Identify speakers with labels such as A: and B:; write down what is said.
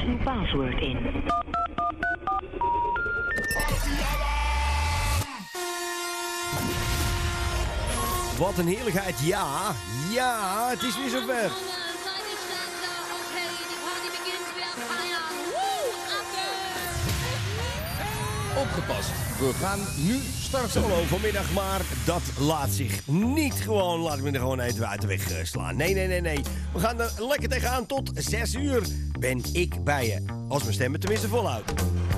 A: uw paswoord in.
B: Wat een heerlijkheid. Ja, het is weer zover.
C: Opgepast, we gaan nu starten.
B: Solo vanmiddag, maar dat laat zich niet gewoon, laat me er gewoon even uit de weg slaan. Nee. We gaan er lekker tegenaan tot 6 uur. Ben ik bij je, als mijn stem het tenminste volhoudt.